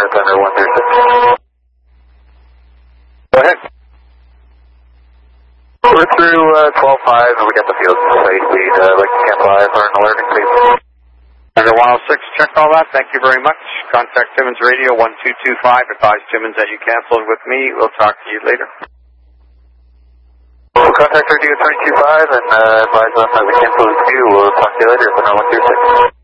Thunder 136. Go ahead. We're through 12.5 and we got the field safely. Like to stand by for an alerting, please. Thunder 106, checked all that. Thank you very much. Contact Timmins Radio 1225. Advise Timmins that you canceled with me. We'll talk to you later. We'll contact Radio 225 and advise them that we canceled with you. We'll talk to you later. Thunder 126.